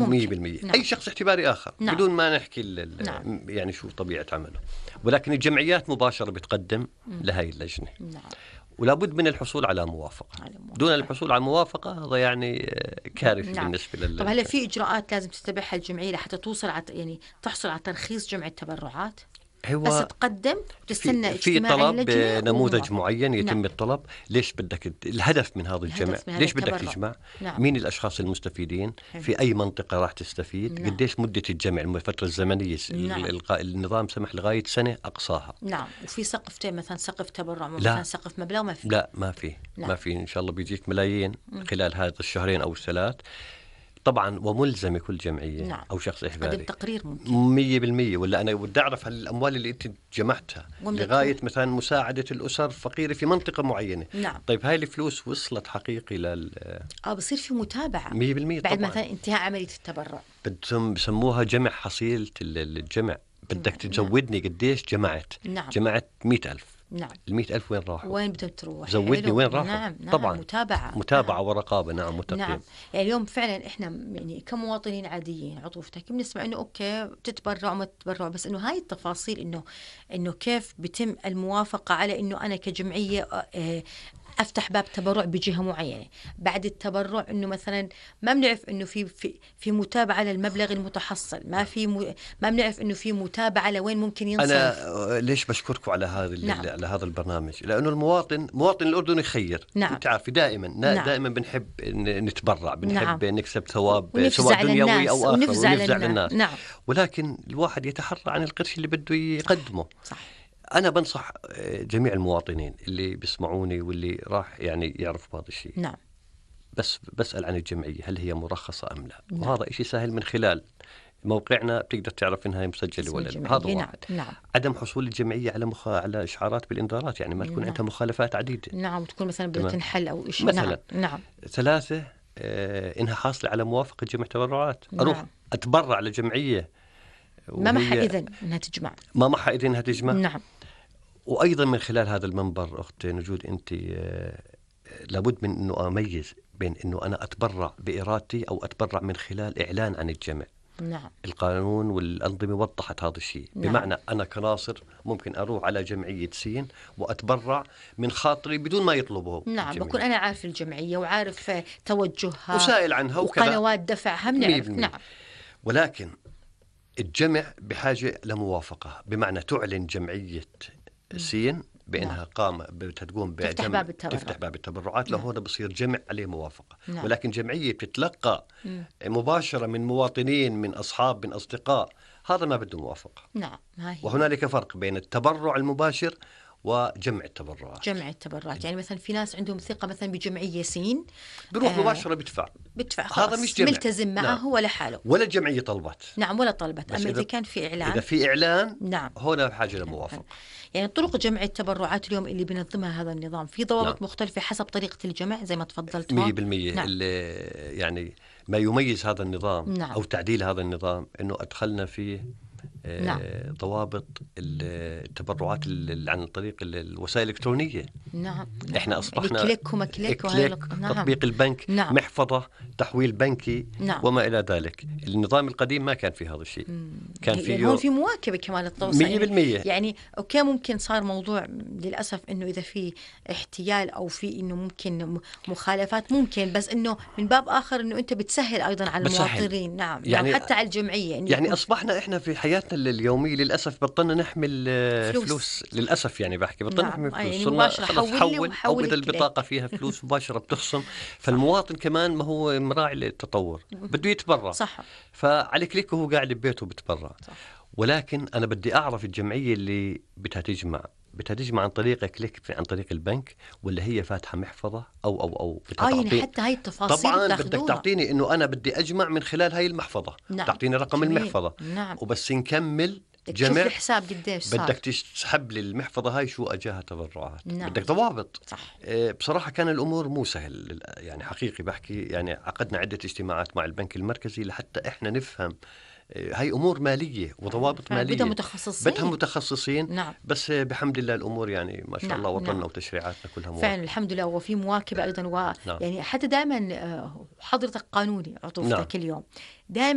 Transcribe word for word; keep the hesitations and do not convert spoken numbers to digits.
مية بالمية. نعم. أي شخص اعتباري آخر نعم. بدون ما نحكي نعم. يعني شو طبيعة عمله، ولكن الجمعيات مباشرة بتقدم لهي اللجنة. نعم. ولا بد من الحصول على موافقة. على موافقة. دون الحصول على موافقة هذا يعني كارثي. نعم. بالنسبة لل طب هل في إجراءات لازم تتبعها الجمعية لحتى توصل على يعني تحصل على ترخيص جمع التبرعات؟ بس تقدم وتستنى في اجتماع طلب نموذج معين يتم نعم. الطلب. ليش بدك الهدف من هذا الجمع؟ ليش بدك تجمع؟ نعم. مين الأشخاص المستفيدين؟ حلو. في أي منطقة راح تستفيد؟ نعم. قديش مدة الجمع؟ الفترة الزمنية. نعم. النظام سمح لغاية سنة أقصاها. نعم. وفي سقف مثلا سقف تبرع مثلا سقف مبلغ ما في؟ لا ما في. نعم. ما في. إن شاء الله بيجيك ملايين خلال هذا الشهرين أو الثلاث طبعا، وملزمة كل جمعية. نعم. أو شخص إحباري قدم تقرير ممكن مية بالمية. ولا أنا بدي أعرف الأموال اللي أنت جمعتها لغاية مثلا مساعدة الأسر الفقيرة في منطقة معينة. نعم. طيب هاي الفلوس وصلت حقيقي لل آه بصير في متابعة مية بالمية بعد طبعاً. مثلا انتهاء عملية التبرع. بدهم بسموها جمع حصيلة الجمع. بدك تزودني قديش جمعت. نعم. جمعت مئة ألف. نعم. المئة ألف وين راحوا؟ وين بدهم تروح؟ زودني وين راحوا؟ نعم. نعم. طبعا متابعة متابعة نعم. ورقابة. نعم وتقييم. نعم. يعني اليوم فعلا احنا يعني كمواطنين عاديين عطوفتك بنسمع انه اوكي بتتبرع وما تتبرع، بس انه هاي التفاصيل انه انه كيف بتم الموافقة على انه انا كجمعية اه افتح باب تبرع بجهه معينه. بعد التبرع انه مثلا ما بنعرف انه في في في متابعه للمبلغ المتحصل، ما في م... ما بنعرف انه في متابعه لوين ممكن ينصرف. انا ليش بشكركم على هذا نعم. على هذا البرنامج، لانه المواطن مواطن الاردني يخير. نعم. انت عارف دائما نعم. دائما بنحب نتبرع، بنحب نعم. نكسب ثواب سواء دنيوي او اخر، ونفزع للناس. نعم. ولكن الواحد يتحرى عن القرش اللي بده يقدمه. صح. أنا بنصح جميع المواطنين اللي بيسمعوني واللي راح يعني يعرف هذا الشيء. نعم. بس بسأل عن الجمعية هل هي مرخصة أم لا. نعم. وهذا إشي سهل من خلال موقعنا، بتقدر تعرف إنها مسجلة ولا لا. هذا واحد. نعم. عدم حصول الجمعية على مخ... على إشعارات بالإنذارات، يعني ما تكون نعم. عندها مخالفات عديدة. نعم. وتكون مثلا بدها تنحل أو شيء. مثلا. نعم. نعم. ثلاثة آه إنها حاصلة على موافقة جمع تبرعات. نعم. أروح أتبرع لجمعية ما معها إذن إنها تجمع. ما معها إذن إنها تجمع. نعم. وأيضا من خلال هذا المنبر أخت نجود أنت لابد من أنه أميز بين أنه أنا أتبرع بإرادتي أو أتبرع من خلال إعلان عن الجمع. نعم. القانون والأنظمة وضحت هذا الشيء. نعم. بمعنى أنا كناصر ممكن أروح على جمعية سين وأتبرع من خاطري بدون ما يطلبه. نعم. بكون أنا عارف الجمعية وعارف توجهها وسائل عنها وقنوات دفعها بنعرف. نعم. ولكن الجمع بحاجة لموافقة، بمعنى تعلن جمعية سين بأنها نعم. قام بتقوم تفتح باب التبرع. تفتح باب التبرعات. نعم. لهون بصير جمع عليه موافقة. نعم. ولكن جمعية بتتلقى مم. مباشرة من مواطنين، من أصحاب، من أصدقاء، هذا ما بده موافقة. نعم. وهنالك فرق بين التبرع المباشر وجمع التبرعات. جمع التبرعات يعني مثلا في ناس عندهم ثقة مثلا بجمعية سين بروح آه مباشرة بدفع بدفع هذا مش جمع ملتزم معه. نعم. ولا حاله ولا الجمعية طلبت. نعم ولا طلبت. أما إذا كان في إعلان إذا في إعلان نعم. هنا بحاجة لموافقة. يعني طرق جمع التبرعات اليوم اللي بينظمها هذا النظام في ضوابط نعم. مختلفة حسب طريقة الجمع زي ما تفضلت. مية بالمية. نعم. يعني ما يميز هذا النظام نعم. أو تعديل هذا النظام إنه أدخلنا فيه نعم. ضوابط التبرعات عن طريق الوسائل الإلكترونية. نعم. إحنا أصبحنا كليك وما كليك, كليك نعم. تطبيق البنك نعم. محفظة تحويل بنكي نعم. وما إلى ذلك. النظام القديم ما كان في هذا الشيء. كان يعني فيه هون في مواكبة كمان التوصل. مية بالمية. يعني أوكي ممكن صار موضوع للأسف إنه إذا في احتيال أو في إنه ممكن مخالفات ممكن، بس إنه من باب آخر إنه أنت بتسهل أيضا على المواطنين. نعم. يعني حتى على الجمعية يعني, يعني أصبحنا إحنا في حياتنا اليومية للأسف بطلنا نحمل فلوس, فلوس. للأسف يعني بحكي بطلنا نعم. نحمل فلوس. يعني مباشرة حول, حول أو إذا الكليك. البطاقة فيها فلوس مباشرة بتخصم. فالمواطن كمان ما هو مراعي للتطور، بده يتبرع. صح. فعلى كليك وهو قاعد ببيته بتبرع. صح. ولكن أنا بدي أعرف الجمعية اللي بدها تجمع بدها تجمع عن طريق كليك عن طريق البنك، ولا هي فاتحة محفظة أو أو أو آه يعني حتى هاي التفاصيل طبعا بتاخدوها. بدك تعطيني إنه أنا بدي أجمع من خلال هاي المحفظة. نعم. تعطيني رقم جميل. المحفظة. نعم. وبس نكمل جمع تشوف الحساب قديش صار. بدك تسحب لي المحفظة هاي شو أجاها تبرعات. نعم. بدك ضوابط. صح. آه بصراحة كان الأمور مو سهل يعني حقيقي بحكي. يعني عقدنا عدة اجتماعات مع البنك المركزي لحتى إحنا نفهم هاي أمور مالية وضوابط مالية بدها متخصصين بدها متخصصين. نعم. بس بحمد الله الأمور يعني ما شاء نعم. الله وطننا نعم. وتشريعاتنا كلها موافقة فعلا الحمد لله. وفي مواكبة أيضا و... نعم. يعني حتى دائما حضرتك قانوني عطوفتك. نعم. اليوم دائما